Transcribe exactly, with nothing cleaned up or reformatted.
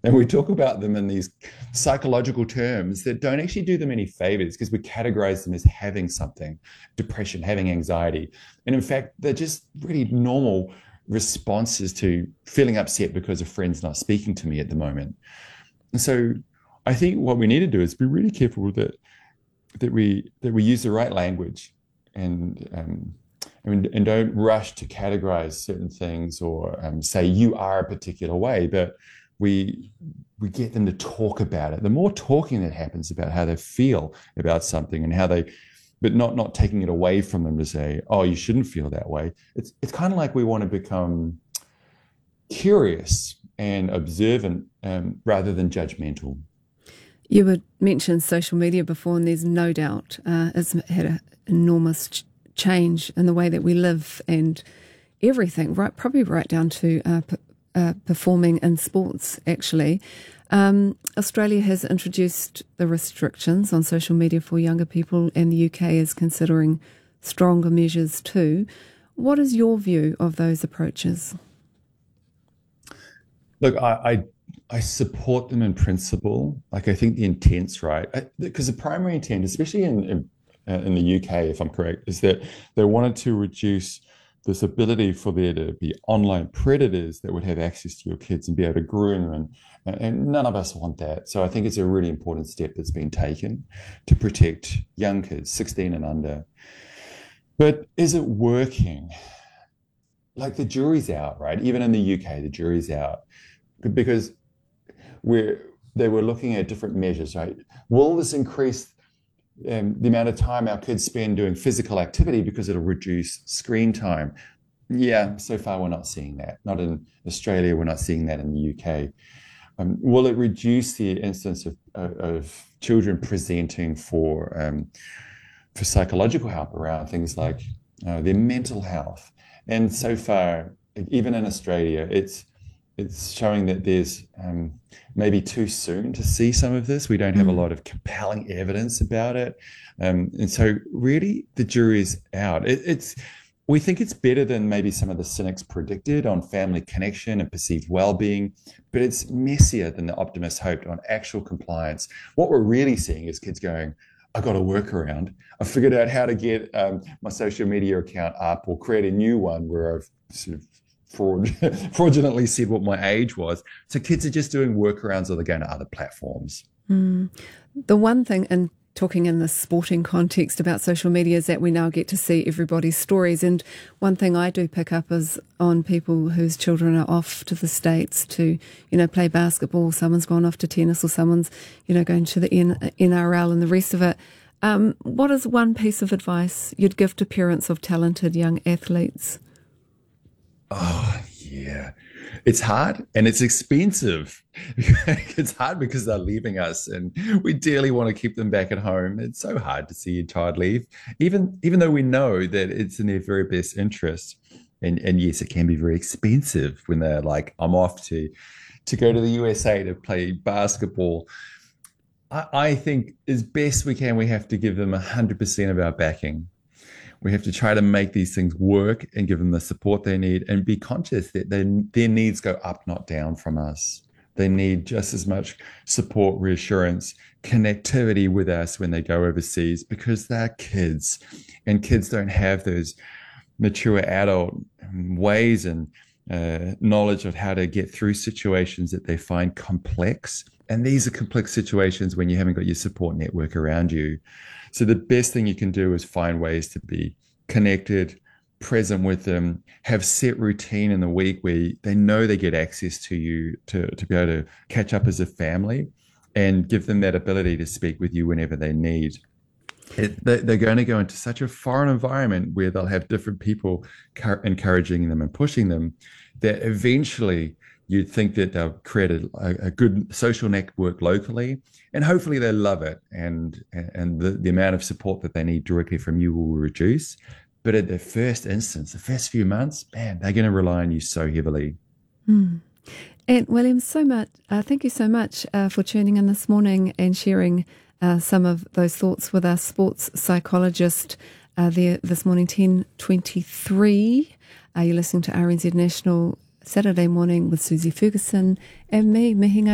And we talk about them in these psychological terms that don't actually do them any favors because we categorize them as having something, depression, having anxiety. And in fact, they're just really normal responses to feeling upset because a friend's not speaking to me at the moment. And so I think what we need to do is be really careful that that we that we use the right language and um, and, and don't rush to categorize certain things or um, say you are a particular way, but we we get them to talk about it. The more talking that happens about how they feel about something and how they, but not not taking it away from them to say, oh, you shouldn't feel that way. It's it's kind of like we want to become curious and observant um, rather than judgmental. You had mentioned social media before, and there's no doubt uh, it's had an enormous ch- change in the way that we live and everything, right? Probably right down to uh, p- uh, performing in sports, actually. Um, Australia has introduced the restrictions on social media for younger people, and the U K is considering stronger measures too. What is your view of those approaches? Look, I, I I support them in principle. Like I think the intent's right because the primary intent, especially in, in uh, in the U K, if I'm correct, is that they wanted to reduce this ability for there to be online predators that would have access to your kids and be able to groom them, and, and none of us want that. So I think it's a really important step that's been taken to protect young kids, sixteen and under. But is it working? Like the jury's out, right? Even in the U K, the jury's out because we're they were looking at different measures, right? Will this increase um, the amount of time our kids spend doing physical activity because it'll reduce screen time? Yeah, so far we're not seeing that. Not in Australia, we're not seeing that in the U K. Um, will it reduce the instance of, of children presenting for um, for psychological help around things like uh, their mental health? And so far, even in Australia, it's it's showing that there's um, maybe too soon to see some of this. We don't have a lot of compelling evidence about it. Um, and so really the jury is out. It, it's, we think it's better than maybe some of the cynics predicted on family connection and perceived well-being, but it's messier than the optimists hoped on actual compliance. What we're really seeing is kids going, I got a workaround. I figured out how to get um, my social media account up or create a new one where I've sort of fraud, fraudulently said what my age was. So kids are just doing workarounds or they're going to other platforms. Mm. The one thing, and talking in the sporting context about social media, is that we now get to see everybody's stories. And one thing I do pick up is on people whose children are off to the States to, you know, play basketball. Someone's gone off to tennis or someone's, you know, going to the N R L and the rest of it. Um, what is one piece of advice you'd give to parents of talented young athletes? Oh, yeah. It's hard and it's expensive. It's hard because they're leaving us and we dearly want to keep them back at home. It's so hard to see your child leave, even even though we know that it's in their very best interest. And and yes, it can be very expensive when they're like, I'm off to to go to the U S A to play basketball. I, I think as best we can, we have to give them one hundred percent of our backing. We have to try to make these things work and give them the support they need and be conscious that they, their needs go up, not down from us. They need just as much support, reassurance, connectivity with us when they go overseas because they're kids and kids don't have those mature adult ways and uh, knowledge of how to get through situations that they find complex. And these are complex situations when you haven't got your support network around you. So the best thing you can do is find ways to be connected, present with them, have set routine in the week where they know they get access to you to, to be able to catch up as a family and give them that ability to speak with you whenever they need. It, they're going to go into such a foreign environment where they'll have different people encouraging them and pushing them that eventually you'd think that they'll create a, a good social network locally, and hopefully they love it, and and the, the amount of support that they need directly from you will reduce. But at the first instance, the first few months, man, they're going to rely on you so heavily. Mm. And William, so much. Uh, thank you so much uh, for tuning in this morning and sharing uh, some of those thoughts with our sports psychologist uh, there this morning, ten twenty-three. Uh, you're listening to R N Z National Saturday Morning with Susie Ferguson and me, Mihinga